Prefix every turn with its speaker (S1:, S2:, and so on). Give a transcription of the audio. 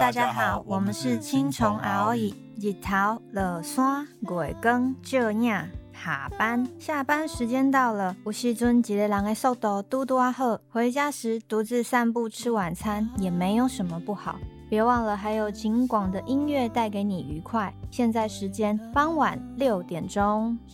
S1: 大家好，我们是青虫熬椅，日头落山，月光照影。下班时间到了，有时阵一个人的速度嘟嘟好，回家时独自散步吃晚餐也没有什么不好。别忘了还有景广的音乐带给你愉快。现在时间傍晚6点钟。